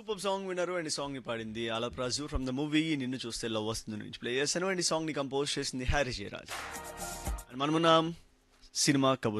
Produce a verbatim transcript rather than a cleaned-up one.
super song విన్నారు and ఈ song ని పాడింది అలప్ రాజు ఫ్రమ్ ద మూవీ నిన్ను చూస్తే లవ్ వస్తుంది నుంచి ప్లే చేశాను అండ్ ఈ సాంగ్ ని కంపోజ్ చేసింది హ్యారీ జయరాజ్ అండ్ మనమున్నాం సినిమా కబుర్